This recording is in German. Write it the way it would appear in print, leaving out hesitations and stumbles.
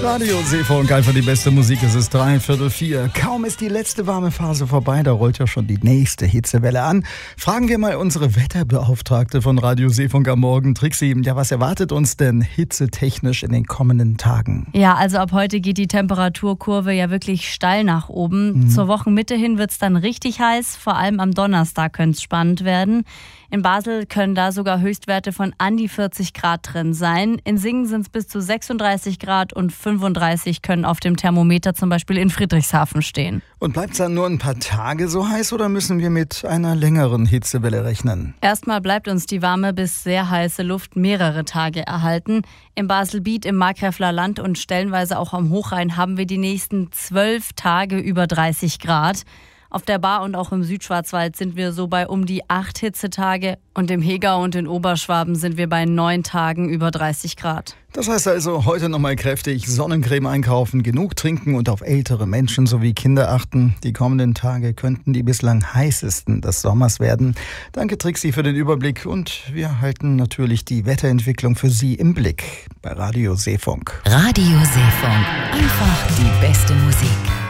Radio Seefunk, einfach die beste Musik. Es ist 3:45. Kaum ist die letzte warme Phase vorbei, da rollt ja schon die nächste Hitzewelle an. Fragen wir mal unsere Wetterbeauftragte von Radio Seefunk am Morgen, Trixi. Ja, was erwartet uns denn hitzetechnisch in den kommenden Tagen? Ja, also ab heute geht die Temperaturkurve ja wirklich steil nach oben. Zur Wochenmitte hin wird es dann richtig heiß. Vor allem am Donnerstag könnte es spannend werden. In Basel können da sogar Höchstwerte von an die 40 Grad drin sein. In Singen sind es bis zu 36 Grad und 35 können auf dem Thermometer zum Beispiel in Friedrichshafen stehen. Und bleibt es dann nur ein paar Tage so heiß oder müssen wir mit einer längeren Hitzewelle rechnen? Erstmal bleibt uns die warme bis sehr heiße Luft mehrere Tage erhalten. Im Baselbiet, im Markgräfler Land und stellenweise auch am Hochrhein haben wir die nächsten 12 Tage über 30 Grad. Auf der Bar und auch im Südschwarzwald sind wir so bei um die 8 Hitzetage und im Hegau und in Oberschwaben sind wir bei 9 Tagen über 30 Grad. Das heißt also, heute nochmal kräftig Sonnencreme einkaufen, genug trinken und auf ältere Menschen sowie Kinder achten. Die kommenden Tage könnten die bislang heißesten des Sommers werden. Danke Trixi für den Überblick und wir halten natürlich die Wetterentwicklung für Sie im Blick bei Radio Seefunk. Radio Seefunk, einfach die beste Musik.